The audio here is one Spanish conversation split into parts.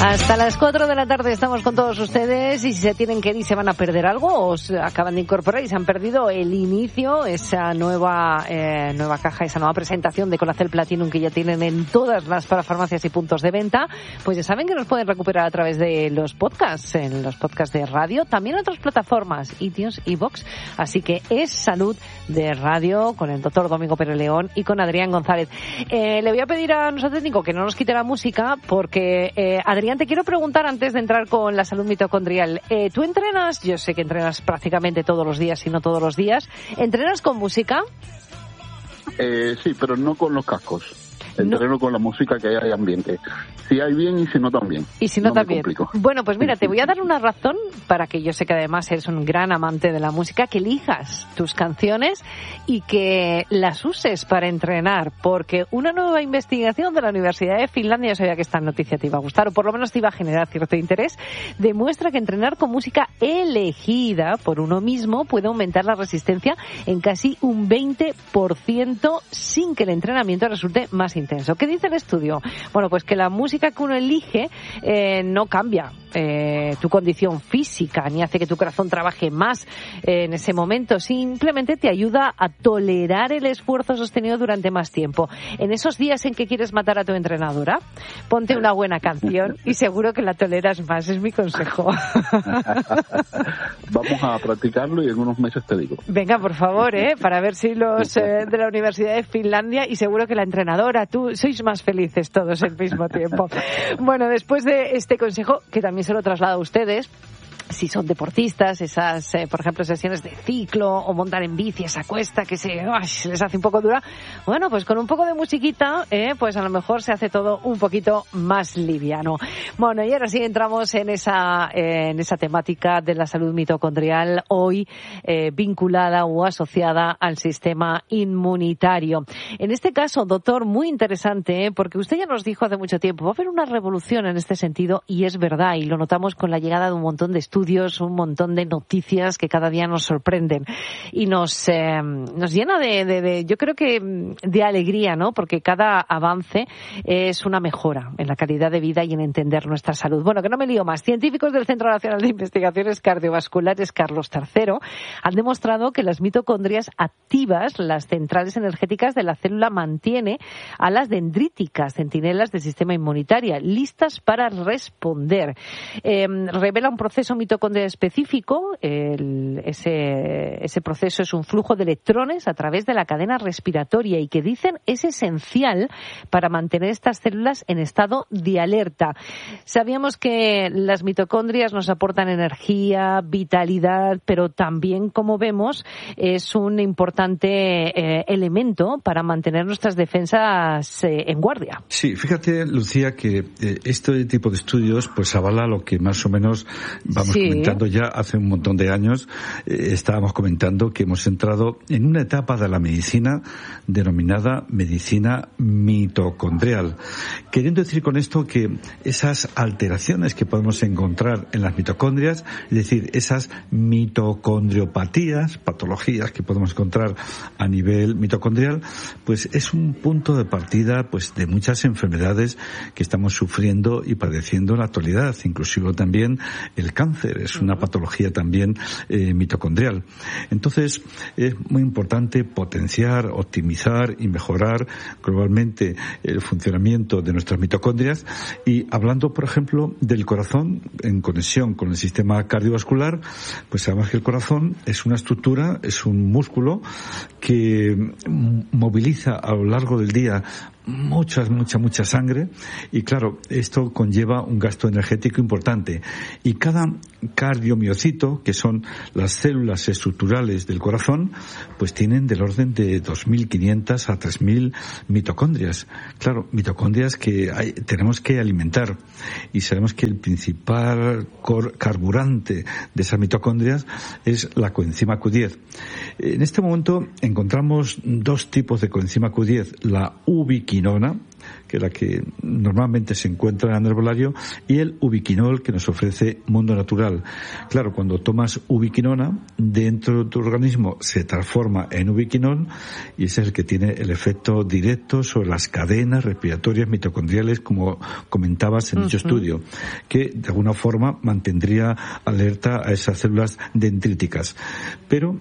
Hasta las 4 de la tarde estamos con todos ustedes y si se tienen que ir y se van a perder algo o se acaban de incorporar y se han perdido el inicio, esa nueva caja, esa nueva presentación de Colacel Platinum que ya tienen en todas las parafarmacias y puntos de venta, pues ya saben que nos pueden recuperar a través de los podcasts, en los podcasts de radio, también en otras plataformas, iTunes y iVoox. Así que es Salud de Radio con el doctor Domingo Pérez León y con Adrián González. Le voy a pedir a nuestro técnico que no nos quite la música porque Adrián, te quiero preguntar antes de entrar con la salud mitocondrial. ¿Tú entrenas? Yo sé que entrenas prácticamente todos los días, si no todos los días. ¿Entrenas con música? Sí, pero no con los cascos. Entreno con la música que hay ambiente. Si hay bien y si no también. Y si no también. Bueno, pues mira, te voy a dar una razón para que yo sé que además eres un gran amante de la música, que elijas tus canciones y que las uses para entrenar, porque una nueva investigación de la Universidad de Finlandia, yo sabía que esta noticia te iba a gustar, o por lo menos te iba a generar cierto interés, demuestra que entrenar con música elegida por uno mismo puede aumentar la resistencia en casi un 20% sin que el entrenamiento resulte más intenso. ¿Qué dice el estudio? Bueno, pues que la música que uno elige no cambia tu condición física ni hace que tu corazón trabaje más en ese momento, simplemente te ayuda a tolerar el esfuerzo sostenido durante más tiempo. En esos días en que quieres matar a tu entrenadora, ponte una buena canción y seguro que la toleras más, es mi consejo. Vamos a practicarlo y en unos meses te digo. Venga, por favor, para ver si los de la Universidad de Finlandia y seguro que la entrenadora, tú, sois más felices todos al mismo tiempo. Bueno, después de este consejo, que también se lo traslado a ustedes, si son deportistas, esas, por ejemplo, sesiones de ciclo o montar en bici, esa cuesta que se les hace un poco dura, bueno, pues con un poco de musiquita, pues a lo mejor se hace todo un poquito más liviano. Bueno, y ahora sí entramos en esa temática de la salud mitocondrial, hoy vinculada o asociada al sistema inmunitario. En este caso, doctor, muy interesante, porque usted ya nos dijo hace mucho tiempo, va a haber una revolución en este sentido, y es verdad, y lo notamos con la llegada de un montón de estudios, un montón de noticias que cada día nos sorprenden y nos llena de yo creo que de alegría, ¿no? Porque cada avance es una mejora en la calidad de vida y en entender nuestra salud. Bueno, que no me lío más. Científicos del Centro Nacional de Investigaciones Cardiovasculares Carlos III han demostrado que las mitocondrias activas, las centrales energéticas de la célula, mantiene a las dendríticas, centinelas del sistema inmunitario, listas para responder. Revela un proceso mitocondrial específico. Ese proceso es un flujo de electrones a través de la cadena respiratoria y que dicen es esencial para mantener estas células en estado de alerta. Sabíamos que las mitocondrias nos aportan energía, vitalidad, pero también, como vemos, es un importante elemento para mantener nuestras defensas en guardia. Sí, fíjate, Lucía, que este tipo de estudios pues avala lo que más o menos vamos comentando ya hace un montón de años. Estábamos comentando que hemos entrado en una etapa de la medicina denominada medicina mitocondrial. Queriendo decir con esto que esas alteraciones que podemos encontrar en las mitocondrias, es decir, esas mitocondriopatías, patologías que podemos encontrar a nivel mitocondrial, pues es un punto de partida pues de muchas enfermedades que estamos sufriendo y padeciendo en la actualidad, inclusive también el cáncer es una patología también mitocondrial. Entonces es muy importante potenciar, optimizar y mejorar globalmente el funcionamiento de nuestras mitocondrias. Y hablando, por ejemplo, del corazón en conexión con el sistema cardiovascular, pues sabemos que el corazón es una estructura, es un músculo que moviliza a lo largo del día mucha sangre y claro, esto conlleva un gasto energético importante y cada cardiomiocito, que son las células estructurales del corazón, pues tienen del orden de 2.500 a 3.000 mitocondrias. Claro, mitocondrias que tenemos que alimentar y sabemos que el principal carburante de esas mitocondrias es la coenzima Q10. En este momento encontramos dos tipos de coenzima Q10, la ubiquinona, que es la que normalmente se encuentra en el herbolario, y el ubiquinol que nos ofrece Mundo Natural. Claro, cuando tomas ubiquinona, dentro de tu organismo se transforma en ubiquinol y ese es el que tiene el efecto directo sobre las cadenas respiratorias mitocondriales, como comentabas en dicho estudio, que de alguna forma mantendría alerta a esas células dendríticas. Pero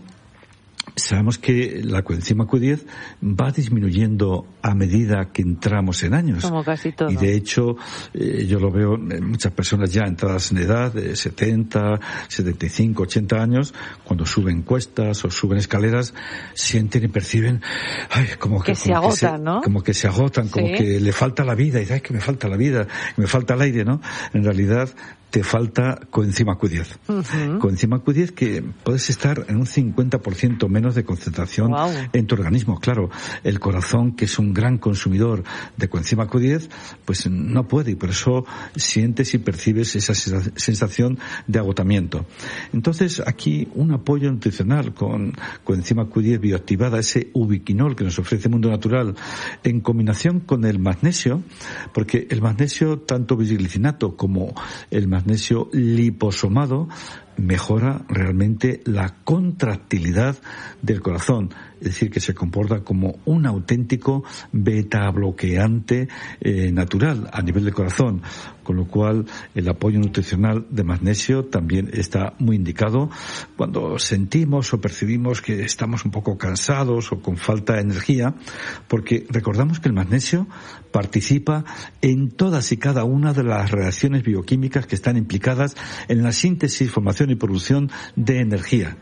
sabemos que la coenzima Q10 va disminuyendo a medida que entramos en años. Como casi todo. Y de hecho, yo lo veo en muchas personas ya entradas en edad, de 70, 75, 80 años, cuando suben cuestas o suben escaleras, sienten y perciben, como que se agotan, ¿no? Como que se agotan, como que le falta la vida, y dicen, que me falta la vida, me falta el aire, ¿no? En realidad, te falta coenzima Q10. Coenzima Q10 que puedes estar en un 50% menos de concentración en tu organismo. Claro, el corazón, que es un gran consumidor de coenzima Q10, pues no puede, y por eso sientes y percibes esa sensación de agotamiento. Entonces, aquí un apoyo nutricional con coenzima Q10 bioactivada, ese ubiquinol que nos ofrece Mundo Natural, en combinación con el magnesio, porque el magnesio, tanto bisglicinato como el magnesio liposomado, mejora realmente la contractilidad del corazón, es decir, que se comporta como un auténtico beta bloqueante natural a nivel del corazón, con lo cual el apoyo nutricional de magnesio también está muy indicado cuando sentimos o percibimos que estamos un poco cansados o con falta de energía, porque recordamos que el magnesio participa en todas y cada una de las reacciones bioquímicas que están implicadas en la síntesis, formación y producción de energía.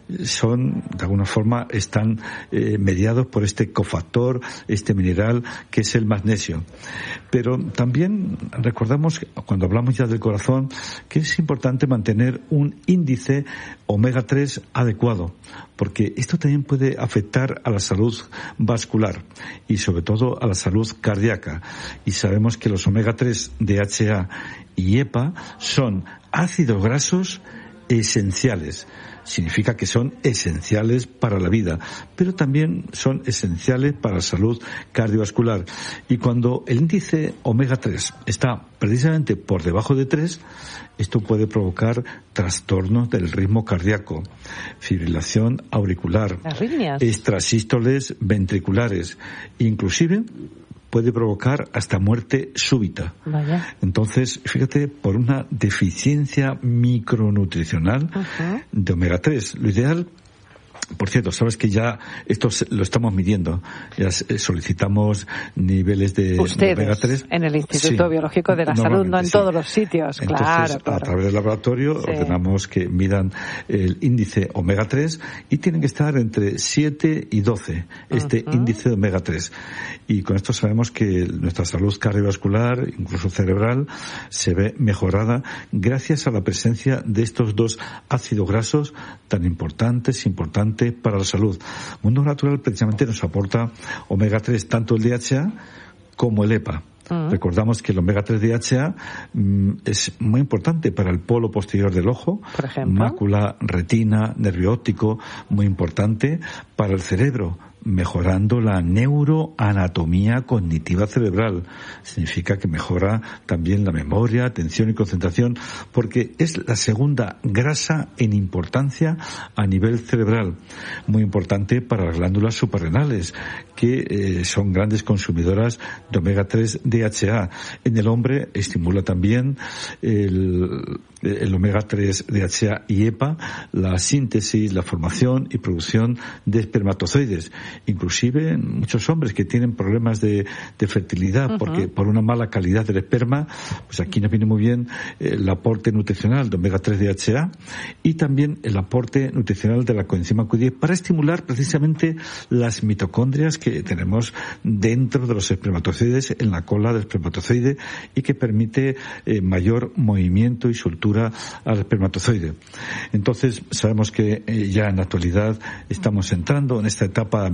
Son, de alguna forma, están mediados por este cofactor, este mineral que es el magnesio. Pero también recordamos, cuando hablamos ya del corazón, que es importante mantener un índice omega 3 adecuado, porque esto también puede afectar a la salud vascular y sobre todo a la salud cardíaca. Y sabemos que los omega 3 DHA y EPA son ácidos grasos esenciales. Significa que son esenciales para la vida, pero también son esenciales para la salud cardiovascular. Y cuando el índice omega 3 está precisamente por debajo de 3, esto puede provocar trastornos del ritmo cardíaco, fibrilación auricular, arritmias, extrasístoles ventriculares, inclusive puede provocar hasta muerte súbita. Vaya. Entonces, fíjate, por una deficiencia micronutricional de omega 3. Lo ideal, por cierto, sabes que ya esto lo estamos midiendo. Ya solicitamos niveles de omega 3. En el Instituto Biológico de la Salud, no en todos los sitios. Entonces, claro. A través del laboratorio ordenamos que midan el índice omega 3 y tienen que estar entre 7 y 12, este índice de omega 3. Y con esto sabemos que nuestra salud cardiovascular, incluso cerebral, se ve mejorada gracias a la presencia de estos dos ácidos grasos tan importantes para la salud. Mundo Natural precisamente nos aporta omega 3, tanto el DHA como el EPA. Recordamos que el omega 3 DHA es muy importante para el polo posterior del ojo, por ejemplo, mácula, retina, nervio óptico, muy importante para el cerebro, mejorando la neuroanatomía cognitiva cerebral. Significa que mejora también la memoria, atención y concentración, porque es la segunda grasa en importancia a nivel cerebral. Muy importante para las glándulas suprarrenales, que son grandes consumidoras de omega 3 DHA. En el hombre estimula también el omega 3 DHA y EPA, la síntesis, la formación y producción de espermatozoides. Inclusive en muchos hombres que tienen problemas de fertilidad porque por una mala calidad del esperma, pues aquí nos viene muy bien el aporte nutricional de omega 3 DHA y también el aporte nutricional de la coenzima Q10 para estimular precisamente las mitocondrias que tenemos dentro de los espermatozoides, en la cola del espermatozoide, y que permite mayor movimiento y soltura al espermatozoide. Entonces sabemos que ya en la actualidad estamos entrando en esta etapa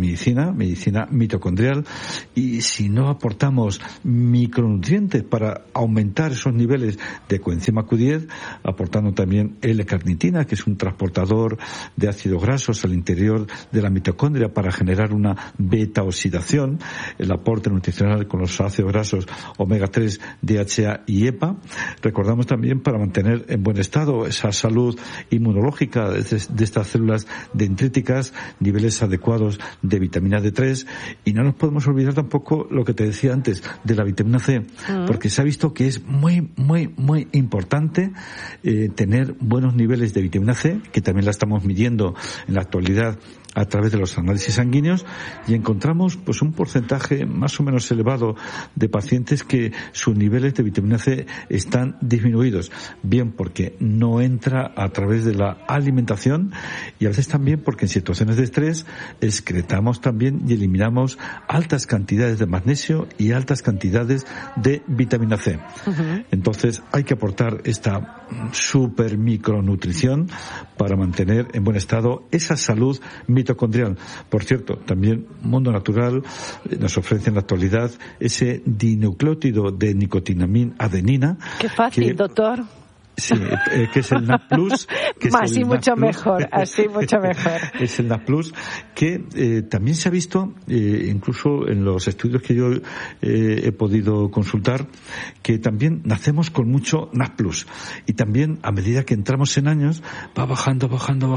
medicina mitocondrial, y si no aportamos micronutrientes para aumentar esos niveles de coenzima Q10, aportando también L-carnitina, que es un transportador de ácidos grasos al interior de la mitocondria para generar una beta-oxidación, el aporte nutricional con los ácidos grasos omega 3, DHA y EPA. Recordamos también para mantener en buen estado esa salud inmunológica de estas células dendríticas, niveles adecuados de vitamina D3, y no nos podemos olvidar tampoco lo que te decía antes de la vitamina C, porque se ha visto que es muy importante tener buenos niveles de vitamina C, que también la estamos midiendo en la actualidad a través de los análisis sanguíneos, y encontramos pues un porcentaje más o menos elevado de pacientes que sus niveles de vitamina C están disminuidos, bien porque no entra a través de la alimentación, y a veces también porque en situaciones de estrés excretamos también y eliminamos altas cantidades de magnesio y altas cantidades de vitamina C. Entonces hay que aportar esta super micronutrición para mantener en buen estado esa salud mitocondrial. Por cierto, también Mundo Natural nos ofrece en la actualidad ese dinucleótido de nicotinamina adenina. Qué fácil, doctor. Sí, que es el NAP+. Así mucho mejor, así mucho mejor. Es el NAP+, que también se ha visto, incluso en los estudios que yo he podido consultar, que también nacemos con mucho NAP+. Y también, a medida que entramos en años, va bajando.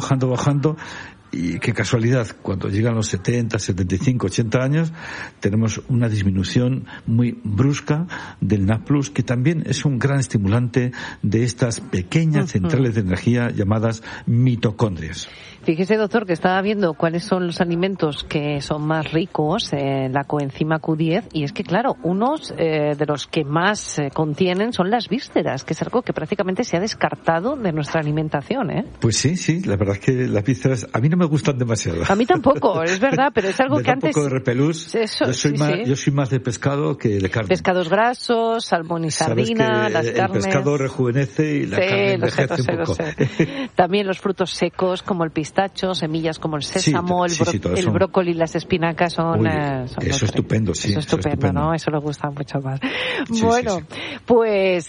Y qué casualidad, cuando llegan los 70, 75, 80 años, tenemos una disminución muy brusca del NAP+, que también es un gran estimulante de estas pequeñas centrales de energía llamadas mitocondrias. Fíjese, doctor, que estaba viendo cuáles son los alimentos que son más ricos en la coenzima Q10, y es que, claro, unos de los que más contienen son las vísceras, que es algo que prácticamente se ha descartado de nuestra alimentación, ¿eh? Pues sí, la verdad es que las vísceras a mí no me gustan demasiado. A mí tampoco, es verdad, pero es algo me que da antes... un poco de repelús. Eso, yo soy más de pescado que de carne. Pescados grasos, salmón y sardina, las carnes... El pescado rejuvenece y la carne envejece un poco. También los frutos secos como el pistacho, semillas como el sésamo, el brócoli y las espinacas son eso es estupendo, sí. Eso es estupendo, ¿no? Eso le gusta mucho más. Bueno, pues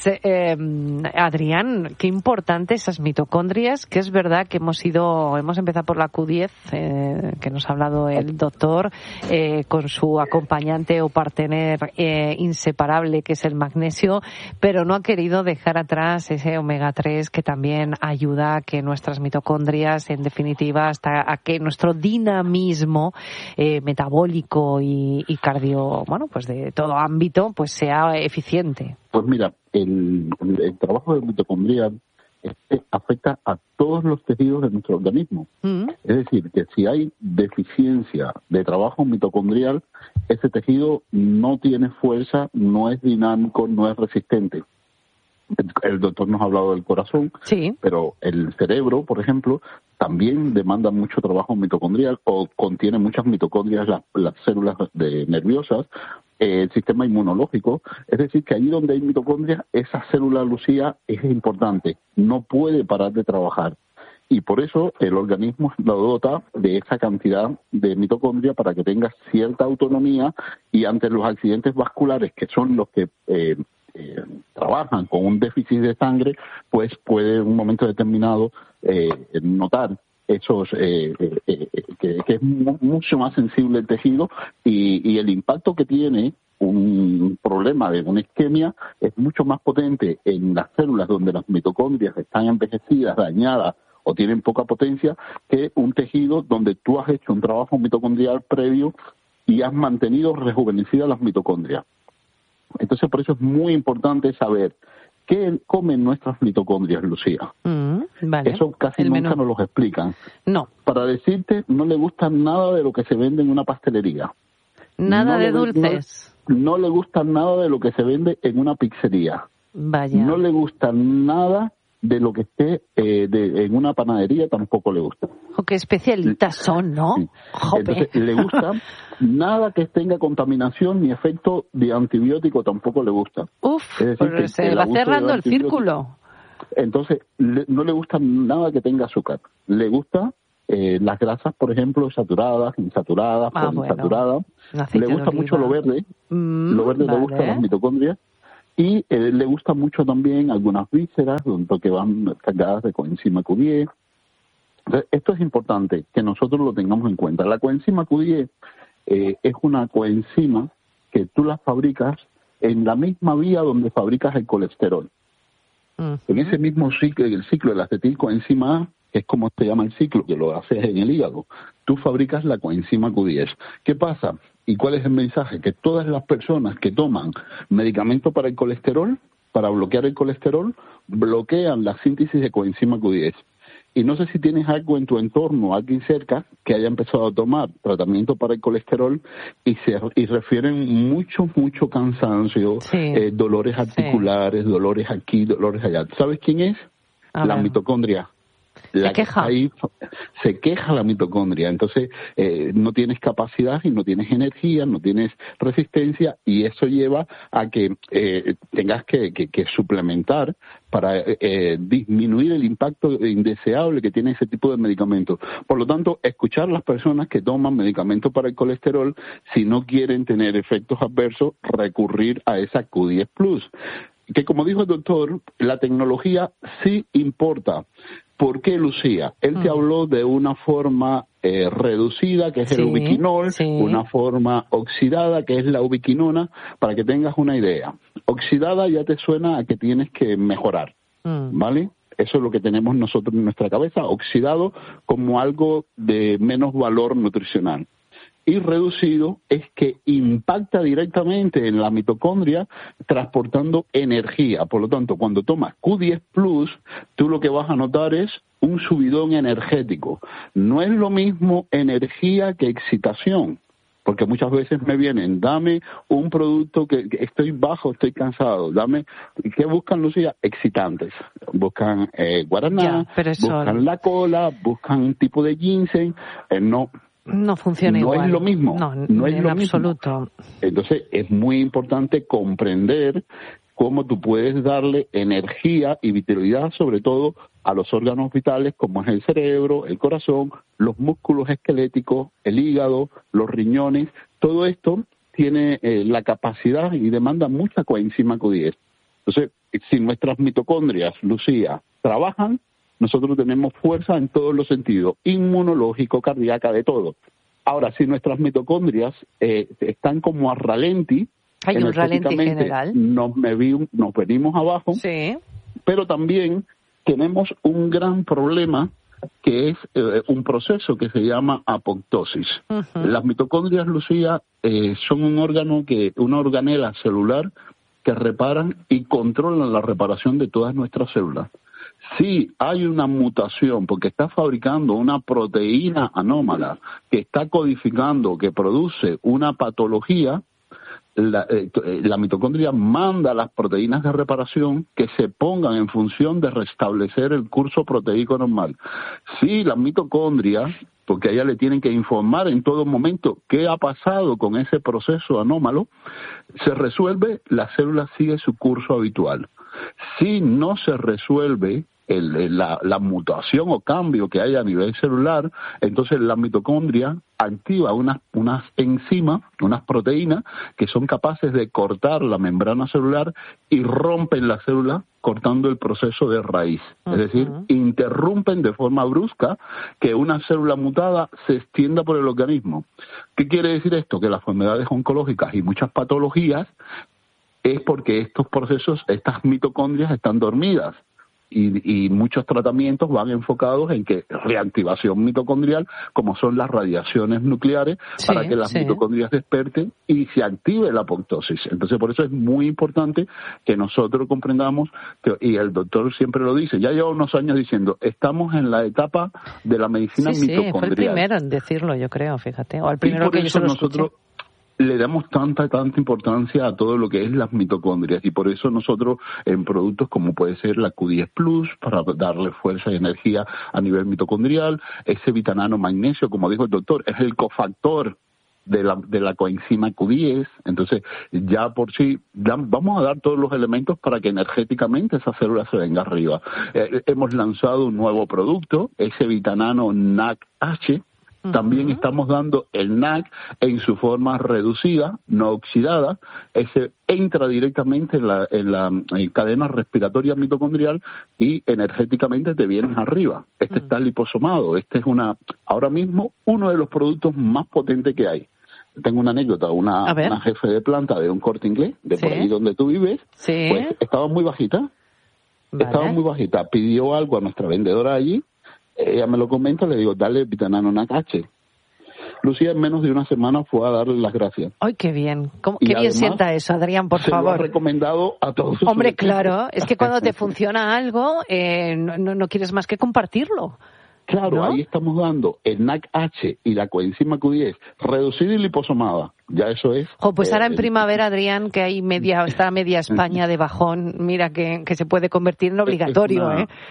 Adrián, qué importante esas mitocondrias, que es verdad que hemos empezado por la Q10, que nos ha hablado el doctor, con su acompañante o partener inseparable, que es el magnesio, pero no ha querido dejar atrás ese omega 3 que también ayuda a que nuestras mitocondrias, en definitiva, hasta a que nuestro dinamismo metabólico y cardio, bueno, pues de todo ámbito, pues sea eficiente. Pues mira, el trabajo de mitocondria afecta a todos los tejidos de nuestro organismo. Es decir, que si hay deficiencia de trabajo mitocondrial, ese tejido no tiene fuerza, no es dinámico, no es resistente. El doctor nos ha hablado del corazón, sí, pero el cerebro, por ejemplo, también demanda mucho trabajo mitocondrial, o contiene muchas mitocondrias las células nerviosas, el sistema inmunológico. Es decir, que allí donde hay mitocondrias, esa célula, Lucía, es importante, no puede parar de trabajar. Y por eso el organismo lo dota de esa cantidad de mitocondria para que tenga cierta autonomía, y ante los accidentes vasculares, que son los que trabajan con un déficit de sangre, pues puede en un momento determinado notar esos que es mucho más sensible el tejido, y el impacto que tiene un problema de una isquemia es mucho más potente en las células donde las mitocondrias están envejecidas, dañadas o tienen poca potencia, que un tejido donde tú has hecho un trabajo mitocondrial previo y has mantenido rejuvenecidas las mitocondrias. Entonces, por eso es muy importante saber qué comen nuestras mitocondrias, Lucía. Vale. Eso casi nunca nos lo explican. No. Para decirte, no le gusta nada de lo que se vende en una pastelería. Nada de dulces. No le gusta nada de lo que se vende en una pizzería. Vaya. No le gusta nada de lo que esté en una panadería, tampoco le gusta. Qué especialistas son, ¿no? Sí. Entonces, le gusta nada que tenga contaminación ni efecto de antibiótico, tampoco le gusta. Uf, pues se va cerrando el círculo. Entonces, no le gusta nada que tenga azúcar. Le gusta las grasas, por ejemplo, saturadas, insaturadas, poliinsaturadas. Le gusta mucho lo verde. Lo verde le gusta a las mitocondrias. Y le gusta mucho también algunas vísceras, que van cargadas de coenzima Q10. Entonces, esto es importante, que nosotros lo tengamos en cuenta. La coenzima Q10 es una coenzima que tú la fabricas en la misma vía donde fabricas el colesterol. En ese mismo ciclo, el ciclo de la acetilcoenzima A, que es como se llama el ciclo, que lo haces en el hígado, tú fabricas la coenzima Q10. ¿Qué pasa? ¿Y cuál es el mensaje? Que todas las personas que toman medicamento para el colesterol, para bloquear el colesterol, bloquean la síntesis de coenzima Q10. Y no sé si tienes algo en tu entorno, alguien cerca, que haya empezado a tomar tratamiento para el colesterol y refieren mucho cansancio, dolores articulares, dolores aquí, dolores allá. ¿Sabes quién es? La mitocondria. Se queja. Se queja la mitocondria, entonces no tienes capacidad y no tienes energía, no tienes resistencia, y eso lleva a que tengas que suplementar para disminuir el impacto indeseable que tiene ese tipo de medicamentos. Por lo tanto, escuchar a las personas que toman medicamentos para el colesterol, si no quieren tener efectos adversos, recurrir a esa Q10 Plus. Que, como dijo el doctor, la tecnología sí importa. ¿Por qué, Lucía? Él te habló de una forma reducida, que es el ubiquinol, una forma oxidada, que es la ubiquinona, para que tengas una idea. Oxidada ya te suena a que tienes que mejorar, ¿vale? Eso es lo que tenemos nosotros en nuestra cabeza, oxidado como algo de menos valor nutricional. Y reducido es que impacta directamente en la mitocondria transportando energía. Por lo tanto, cuando tomas Q10 Plus, tú lo que vas a notar es un subidón energético. No es lo mismo energía que excitación, porque muchas veces me vienen, dame un producto que estoy bajo, estoy cansado, dame, ¿qué buscan, Lucía? Excitantes. Buscan guaraná, buscan la cola, buscan un tipo de ginseng, no funciona igual. No es lo mismo. No es en absoluto. Entonces, es muy importante comprender cómo tú puedes darle energía y vitalidad, sobre todo, a los órganos vitales, como es el cerebro, el corazón, los músculos esqueléticos, el hígado, los riñones. Todo esto tiene la capacidad y demanda mucha coenzima Q10. Entonces, si nuestras mitocondrias, Lucía, trabajan, nosotros tenemos fuerza en todos los sentidos, inmunológico, cardíaca, de todo. Ahora, si nuestras mitocondrias están como a ralenti, hay un ralenti general, nos venimos abajo, pero también tenemos un gran problema, que es un proceso que se llama apoptosis. Las mitocondrias, Lucía, son una organela celular que reparan y controlan la reparación de todas nuestras células. Si hay una mutación, porque está fabricando una proteína anómala que está codificando, que produce una patología, la mitocondria manda las proteínas de reparación que se pongan en función de restablecer el curso proteico normal. Si la mitocondria, porque a ella le tienen que informar en todo momento qué ha pasado con ese proceso anómalo, se resuelve, la célula sigue su curso habitual. Si no se resuelve la mutación o cambio que hay a nivel celular, entonces la mitocondria activa unas enzimas, unas proteínas que son capaces de cortar la membrana celular y rompen la célula cortando el proceso de raíz. Es decir, interrumpen de forma brusca que una célula mutada se extienda por el organismo. ¿Qué quiere decir esto? Que las enfermedades oncológicas y muchas patologías es porque estos procesos, estas mitocondrias están dormidas. Y muchos tratamientos van enfocados en que reactivación mitocondrial, como son las radiaciones nucleares, para que las mitocondrias desperten y se active la apoptosis. Entonces, por eso es muy importante que nosotros comprendamos, y el doctor siempre lo dice, ya lleva unos años diciendo, estamos en la etapa de la medicina mitocondrial. Fue el primero en decirlo, yo creo, fíjate, o el primero que yo se lo escuché. Le damos tanta importancia a todo lo que es las mitocondrias, y por eso nosotros en productos como puede ser la Q10 Plus, para darle fuerza y energía a nivel mitocondrial, ese vitamina magnesio, como dijo el doctor, es el cofactor de la coenzima Q10. Entonces, ya por sí, vamos a dar todos los elementos para que energéticamente esa célula se venga arriba. Hemos lanzado un nuevo producto, ese Vitanano NAC-H. También estamos dando el NAC en su forma reducida, no oxidada. Ese entra directamente en la cadena respiratoria mitocondrial y energéticamente te vienes arriba. Este está liposomado. Este es ahora mismo uno de los productos más potentes que hay. Tengo una anécdota, una jefe de planta de un Corte Inglés, de por ahí donde tú vives, pues estaba muy bajita. Estaba muy bajita. Pidió algo a nuestra vendedora allí. Ella me lo comenta, le digo, dale Vitanano NAC-H. Lucía en menos de una semana fue a darle las gracias. ¡Ay, qué bien! Qué bien sienta eso, Adrián, por favor. Se lo ha recomendado a todos. Hombre, claro, es que cuando te funciona algo, no quieres más que compartirlo. Claro, ¿no? Ahí estamos dando el NAC-H y la coenzima Q10 reducida y liposomada. Ya eso es. Pues ahora en primavera, Adrián, que hay está media España de bajón, mira que se puede convertir en obligatorio,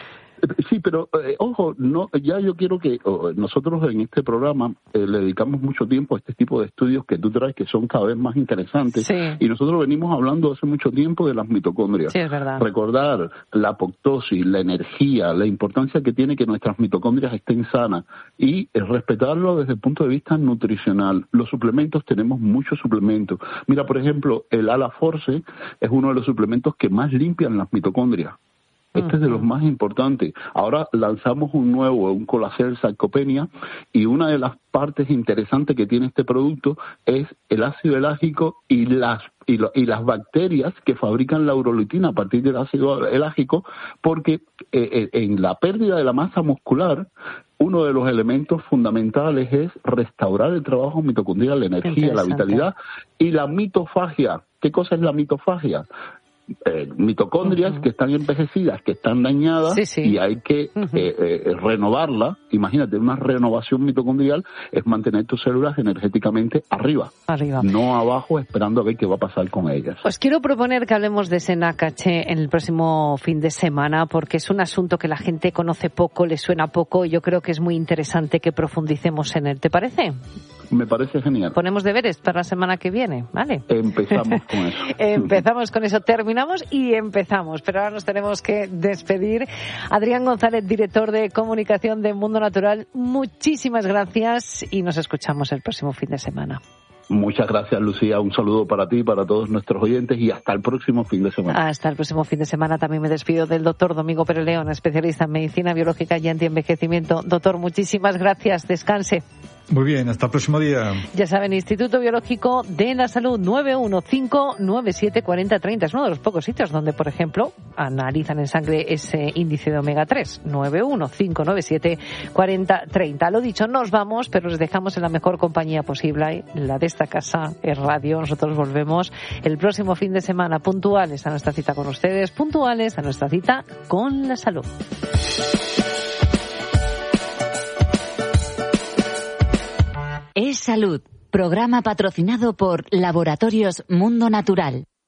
Sí, pero ojo, yo quiero que nosotros en este programa le dedicamos mucho tiempo a este tipo de estudios que tú traes, que son cada vez más interesantes. Sí. Y nosotros venimos hablando hace mucho tiempo de las mitocondrias. Sí, es verdad. Recordar la apoptosis, la energía, la importancia que tiene que nuestras mitocondrias estén sanas y respetarlo desde el punto de vista nutricional. Los suplementos, tenemos muchos suplementos. Mira, por ejemplo, el Ala-Force es uno de los suplementos que más limpian las mitocondrias. Este es de los más importantes. Ahora lanzamos un Colacel Sarcopenia, y una de las partes interesantes que tiene este producto es el ácido elágico y las bacterias que fabrican la urolitina a partir del ácido elágico, porque en la pérdida de la masa muscular, uno de los elementos fundamentales es restaurar el trabajo mitocondrial, la energía, la vitalidad y la mitofagia. ¿Qué cosa es la mitofagia? Mitocondrias que están envejecidas, que están dañadas, y hay que renovarla. Imagínate, una renovación mitocondrial es mantener tus células energéticamente arriba, no abajo esperando a ver qué va a pasar con ellas. Os quiero proponer que hablemos de ese NAC-H en el próximo fin de semana, porque es un asunto que la gente conoce poco, le suena poco, y yo creo que es muy interesante que profundicemos en él. ¿Te parece? Me parece genial. Ponemos deberes para la semana que viene, ¿vale? Empezamos con eso. Empezamos con eso, terminamos y empezamos, pero ahora nos tenemos que despedir. Adrián González, director de comunicación de Mundo Natural, muchísimas gracias y nos escuchamos el próximo fin de semana. Muchas gracias, Lucía. Un saludo para ti, para todos nuestros oyentes, y hasta el próximo fin de semana. Hasta el próximo fin de semana. También me despido del doctor Domingo Pérez León, especialista en medicina biológica y antienvejecimiento. Doctor, muchísimas gracias. Descanse. Muy bien, hasta el próximo día. Ya saben, Instituto Biológico de la Salud, 915-9740-30. Es uno de los pocos sitios donde, por ejemplo, analizan en sangre ese índice de omega 3. 915974030. Lo dicho, nos vamos, pero les dejamos en la mejor compañía posible, la de esta casa, es radio. Nosotros volvemos el próximo fin de semana, puntuales a nuestra cita con ustedes, puntuales a nuestra cita con la salud. Es Salud, programa patrocinado por Laboratorios Mundo Natural.